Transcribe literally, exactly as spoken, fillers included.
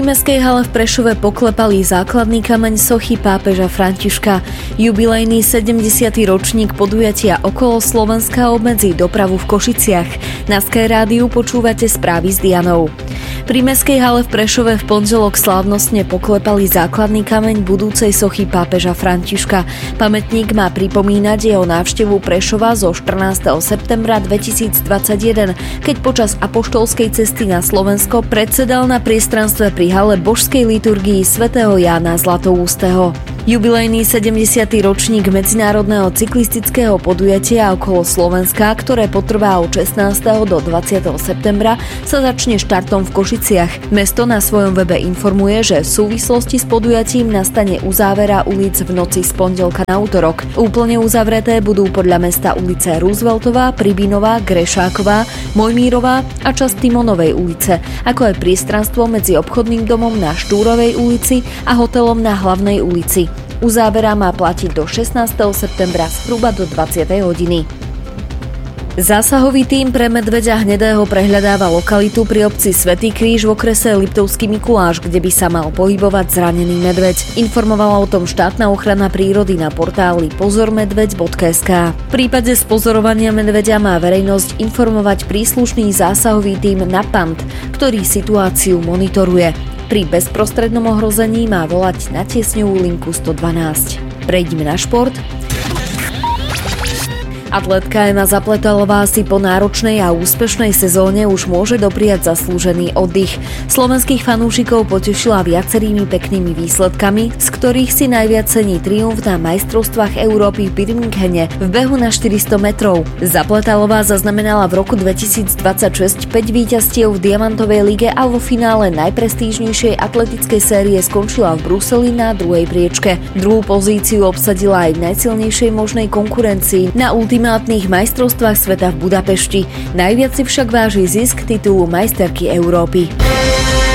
Mestskej hale v Prešove poklepali základný kameň sochy pápeža Františka. Jubilejný sedemdesiaty ročník podujatia Okolo Slovenska obmedzí dopravu v Košiciach. Na Sky rádiu počúvate správy s Dianou. Pri Mestskej hale v Prešove v pondelok slávnostne poklepali základný kameň budúcej sochy pápeža Františka. Pamätník má pripomínať jeho návštevu Prešova zo štrnásteho septembra dvetisícdvadsaťjeden, keď počas apoštolskej cesty na Slovensko predsedal na priestranstve pri hale božskej liturgii svätého Jána Zlatoústeho. Jubilejný sedemdesiaty ročník medzinárodného cyklistického podujatia Okolo Slovenska, ktoré potrvá od šestnásteho do dvadsiateho septembra, sa začne štartom v Košiciach. Mesto na svojom webe informuje, že v súvislosti s podujatím nastane uzávera ulic v noci z pondelka na utorok. Úplne uzavreté budú podľa mesta ulice Rooseveltová, Pribinová, Grešáková, Mojmírová a časť Timonovej ulice, ako aj priestranstvo medzi obchodným domom na Štúrovej ulici a hotelom na Hlavnej ulici. Uzávera má platiť do šestnásteho septembra zhruba do dvadsiatej hodiny. Zásahový tím pre medveďa hnedého prehľadáva lokalitu pri obci Svätý Kríž v okrese Liptovský Mikuláš, kde by sa mal pohybovať zranený medveď. Informovala o tom štátna ochrana prírody na portáli pozor medveď bodka es ká. V prípade spozorovania medveďa má verejnosť informovať príslušný zásahový tím NAPANT, ktorý situáciu monitoruje. Pri bezprostrednom ohrození má volať na tiesňovú linku sto dvanásť. Prejdime na šport. Atlétka Ema Zapletalová si po náročnej a úspešnej sezóne už môže dopriať zaslúžený oddych. Slovenských fanúšikov potešila viacerými peknými výsledkami, z ktorých si najviac cení triumf na majstrovstvách Európy v Birminghame v behu na štyristo metrov. Zapletalová zaznamenala v roku dvetisícdvadsaťšesť päť víťazstiev v Diamantovej lige a vo finále najprestížnejšej atletickej série skončila v Bruseli na druhej priečke. Druhú pozíciu obsadila aj v najsilnejšej možnej konkurencii na ultimátnych majstrovstvách sveta v Budapešti. Najviac si však váži zisk titulu majsterky Európy.